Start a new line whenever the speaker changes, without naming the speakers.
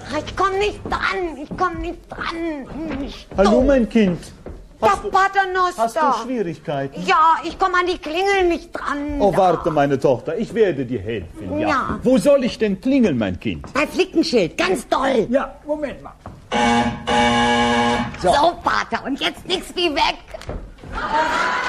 Ich komm nicht dran.
Hallo, mein Kind.
Das Paternoster.
Hast du Schwierigkeiten?
Ja, ich komme an die Klingel nicht dran.
Oh, warte, meine Tochter, ich werde dir helfen.
Ja.
Wo soll ich denn klingeln, mein Kind?
Bei Flickenschild, ganz doll.
Ja, Moment mal.
So, Pater, und jetzt nix wie weg.